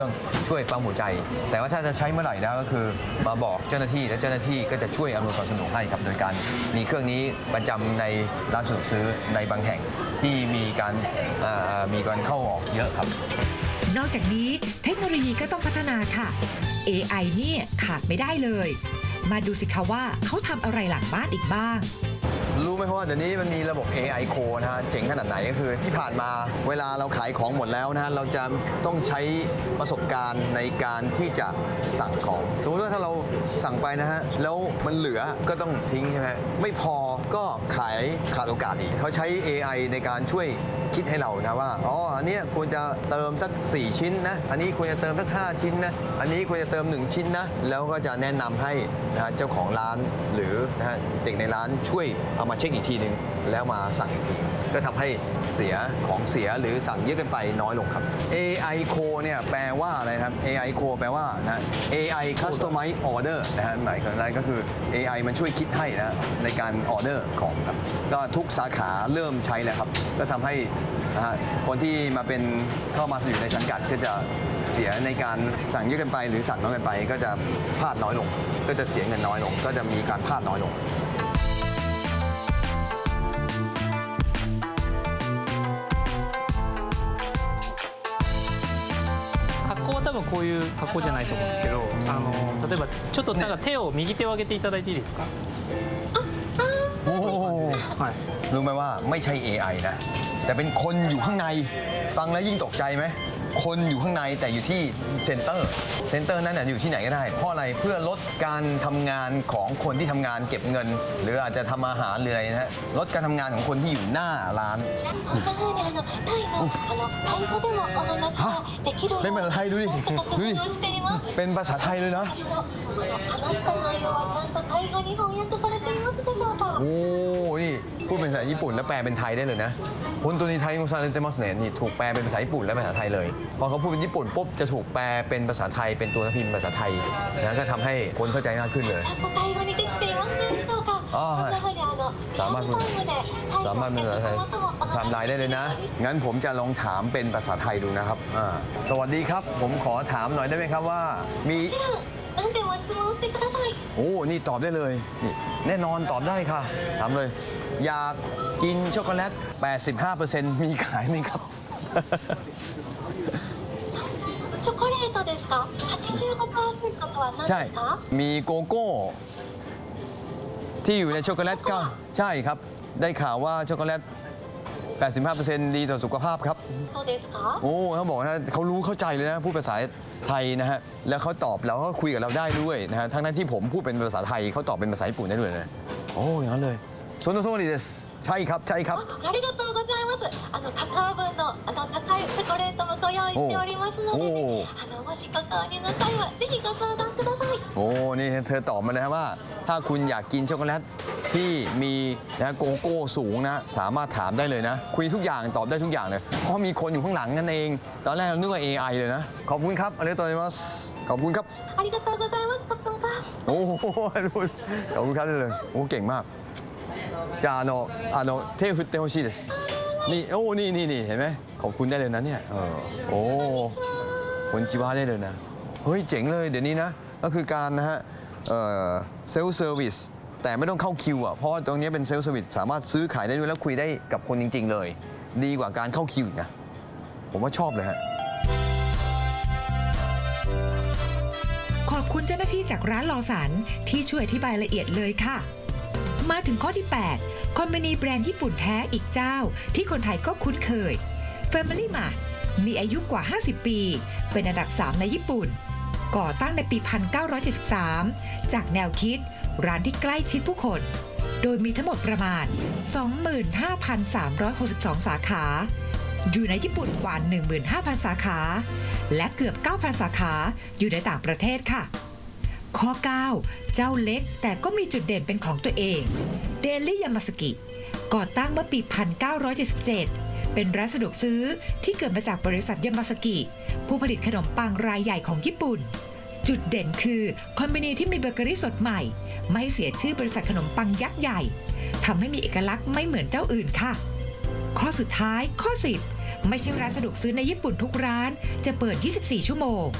ช่วยปั๊มหัวใจแต่ว่าถ้าจะใช้เมื่อไหร่แล้วก็คือมาบอกเจ้าหน้าที่และเจ้าหน้าที่ก็จะช่วยอำนวยความสะดวกให้ครับโดยการมีเครื่องนี้ประจำในร้านสะดวกซื้อในบางแห่งที่มีการเข้าออกเยอะครับนอกจากนี้เทคโนโลยีก็ต้องพัฒนาค่ะ AI เนี่ยขาดไม่ได้เลยมาดูสิคะว่าเขาทำอะไรหลังบ้านอีกบ้างรู้ไหมว่าเดี๋ยวนี้มันมีระบบ AI Code นะฮะเจ๋งขนาดไหนก็คือที่ผ่านมาเวลาเราขายของหมดแล้วนะฮะเราจะต้องใช้ประสบการณ์ในการที่จะสั่งของสมมติว่าถ้าเราสั่งไปนะฮะแล้วมันเหลือก็ต้องทิ้งใช่ไหมไม่พอก็ขาดโอกาสอีกเขาใช้ AI ในการช่วยคิดให้เรานะว่าอ๋ออันนี้ควรจะเติมสัก4ชิ้นนะอันนี้ควรจะเติมสัก5ชิ้นนะอันนี้ควรจะเติม1ชิ้นนะแล้วก็จะแนะนำให้นะฮะเจ้าของร้านหรือนะฮะเด็กในร้านช่วยเอามาเช็คอีกทีนึงแล้วมาสั่งอีกทีก็ทำให้เสียของเสียหรือสั่งเยอะเกินไปน้อยลงครับ AI Code เนี่ยแปลว่าอะไรครับ AI Code แปลว่านะ AI Customize Order นะฮะหมายความว่าก็คือ AI มันช่วยคิดให้นะในการออเดอร์ของครับก็ทุกสาขาเริ่มใช้แล้วครับก็ทำให้นะฮะคนที่เข้ามาอยู่ในสังกัดก็จะเสียในการสั่งเยอะเกินไปหรือสั่งน้อยเกินไปก็จะพลาดน้อยลงก็จะเสียเงินน้อยลงก็จะมีการพลาดน้อยลง格好は多分こういう格好じゃないと思うんですけど、例えばちょっとなんか手を右手を上げていただいていいですか。 โอ้รู้ไหมว่าไม่ใช่ AI นะแต่เป็นคนอยู่ข้างในฟังแล้วยิ่งตกใจไหมคนอยู่ข้างในแต่อยู่ที่เซ็นเตอร์นั้นอยู่ที่ไหนก็ได้เพราะอะไรเพื่อลดการทำงานของคนที่ทำงานเก็บเงินหรืออาจจะทำอาหารหรืออะไรนะฮะลดการทำงานของคนที่อยู่หน้าร้านเป็นภาษาไทยดูดิเป็นภาษาไทยเลยนะโอ้นี่พูดเป็นภาษาญี่ปุ่นแล้วแปลเป็นไทยได้เลยนะคนตัวนี้ไทยของซาเลนเตมัสเนี่ยนี่ถูกแปลเป็นภาษาญี่ปุ่นและภาษาไทยเลยพอเขาพูดเป็นญี่ปุ่นปุ๊บจะถูกแปลเป็นภาษาไทยเป็นตัวพิมพ์ภาษาไทยนะก็ทำให้คนเข้าใจมากขึ้นเลยสามารถเป็นภาษาไทยทำลายได้เลยนะงั้นผมจะลองถามเป็นภาษาไทยดูนะครับสวัสดีครับผมขอถามหน่อยได้ไหมครับว่ามีโอ้นี่ตอบได้เลยนี่แน่นอนตอบได้ค่ะถามเลยอยากกินช็อกโกแลต 85% มีขายไหมครับチョコレートですか 85% とは何ですかมีโกโก้ที่อยู่ในช็อกโกแลตก็ใช่ครับได้ข่าวว่าช็อกโกแลต 85% ดีต่อสุขภาพครับโอ้เขาบอกนะเขารู้เข้าใจเลยนะพูดภาษาไทยนะฮะแล้วเขาตอบเราก็คุยกับเราได้ด้วยนะฮะทั้งนั้นที่ผมพูดเป็นภาษาไทยเขาตอบเป็นภาษาญี่ปุ่นได้ด้วยเลยโอ้อย่างนั้นเลยโซโนโซนิเดสใช่ครับใช่ครับありがとうございますカカオ分の高いチョコレートもご用意しておりますのでもしご購入の際はぜひご相談くださいโอ้นี่เธอตอบมาเลยว่าถ้าคุณอยากกินช็อกโกแลตที่มีนะโกโก้สูงนะสามารถถามได้เลยนะคุยทุกอย่างตอบได้ทุกอย่างเลยเพราะมีคนอยู่ข้างหลังนั่นเองตอนแรกเรานึกว่า AI เลยนะขอบคุณครับありがとうございますขอบคุณครับありがとうございますขอบคุณครับโอ้ขอบคุณครับเลยโอ้เก่งมากじゃあ手振ってほしいですนี่โอ้นี่เห็นไหมขอบคุณได้เลยนะเนี่ยโอ้คนจิวาได้เลยนะเฮ้ยเจ๋งเลยเดี๋ยวนี้นะก็คือการนะฮะเซลฟ์เซอร์วิสแต่ไม่ต้องเข้าคิวอ่ะเพราะตรงนี้เป็นเซลฟ์เซอร์วิสสามารถซื้อขายได้ด้วยแล้วคุยได้กับคนจริงๆเลยดีกว่าการเข้าคิวนะผมว่าชอบเลยฮะขอบคุณเจ้าหน้าที่จากร้านลอสันที่ช่วยอธิบายละเอียดเลยค่ะมาถึงข้อที่ 8 คอมพานีแบรนด์ญี่ปุ่นแท้อีกเจ้าที่คนไทยก็คุ้นเคย Family Mart มีอายุกว่า 50 ปีเป็นอันดับ 3 ในญี่ปุ่นก่อตั้งในปี 1973 จากแนวคิดร้านที่ใกล้ชิดผู้คนโดยมีทั้งหมดประมาณ 25,362 สาขาอยู่ในญี่ปุ่นกว่า 15,000 สาขาและเกือบ 9,000 สาขาอยู่ในต่างประเทศค่ะข้อ 9 เจ้าเล็กแต่ก็มีจุดเด่นเป็นของตัวเองเดลิยามาสกิก่อตั้งเมื่อปี 1977 เป็นร้านสะดวกซื้อที่เกิดมาจากบริษัทยามาสกิผู้ผลิตขนมปังรายใหญ่ของญี่ปุ่นจุดเด่นคือคอมพานีที่มีเบเกอรี่สดใหม่ไม่เสียชื่อบริษัทขนมปังยักษ์ใหญ่ทำให้มีเอกลักษณ์ไม่เหมือนเจ้าอื่นค่ะข้อสุดท้ายข้อ 10 ไม่ใช่ร้านสะดวกซื้อในญี่ปุ่นทุกร้านจะเปิด 24 ชั่วโมง